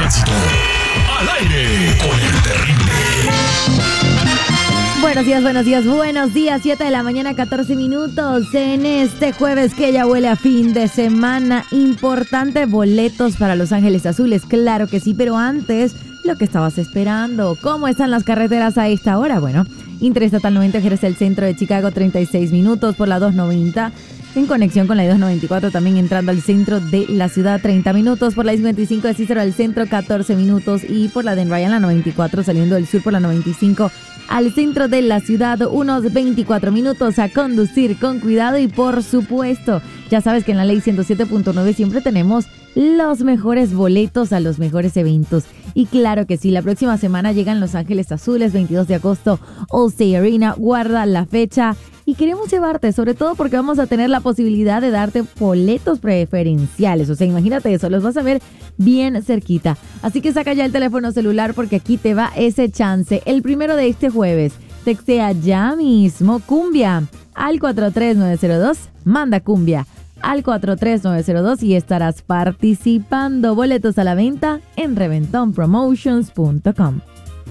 tránsito. Al aire con el terrible. Buenos días, 7 de la mañana, 14 minutos, en este jueves que ya huele a fin de semana. Importante, boletos para Los Ángeles Azules, claro que sí, pero antes, lo que estabas esperando. ¿Cómo están las carreteras a esta hora? Bueno, Interestatal 90 ejerce el centro de Chicago, 36 minutos por la 290. En conexión con la I-294, también entrando al centro de la ciudad, 30 minutos. Por la I-55 de Cícero al centro, 14 minutos. Y por la de Ryan, la 94, saliendo del sur por la 95 al centro de la ciudad, unos 24 minutos. A conducir con cuidado y, por supuesto, ya sabes que en la ley 107.9 siempre tenemos los mejores boletos a los mejores eventos. Y claro que sí, la próxima semana llegan Los Ángeles Azules, 22 de agosto, Allstate Arena. Guarda la fecha. Y queremos llevarte, sobre todo porque vamos a tener la posibilidad de darte boletos preferenciales. O sea, imagínate eso, los vas a ver bien cerquita. Así que saca ya el teléfono celular porque aquí te va ese chance. El primero de este jueves, textea ya mismo cumbia al 43902, manda cumbia al 43902 y estarás participando. Boletos a la venta en reventonpromotions.com.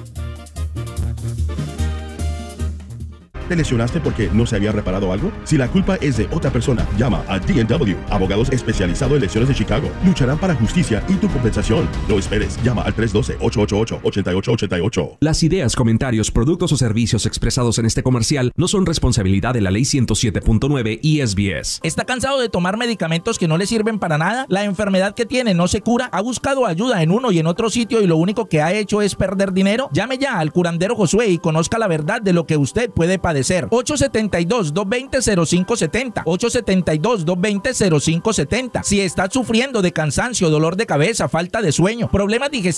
¿Te lesionaste porque no se había reparado algo? Si la culpa es de otra persona, llama a D&W, abogados especializados en lesiones de Chicago. Lucharán para justicia y tu compensación. No esperes, llama al 312-888-8888. Las ideas, comentarios, productos o servicios expresados en este comercial no son responsabilidad de la ley 107.9 y SBS. ¿Está cansado de tomar medicamentos que no le sirven para nada? ¿La enfermedad que tiene no se cura? ¿Ha buscado ayuda en uno y en otro sitio y lo único que ha hecho es perder dinero? Llame ya al curandero Josué y conozca la verdad de lo que usted puede padecer. 872-220-0570. 872-220-0570. Si estás sufriendo de cansancio, dolor de cabeza, falta de sueño, problemas digestivos,